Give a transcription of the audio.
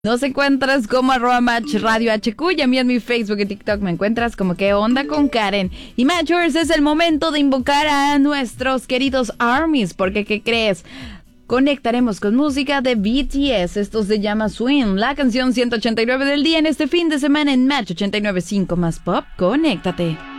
Nos encuentras como @Match Radio HQ y a mí en mi Facebook y TikTok me encuentras como ¿Qué onda con Karen? Y Matchers, es el momento de invocar a nuestros queridos ARMYs, porque ¿qué crees? Conectaremos con música de BTS, esto se llama Swing, la canción 189 del día en este fin de semana en Match 89.5 más Pop. Conéctate.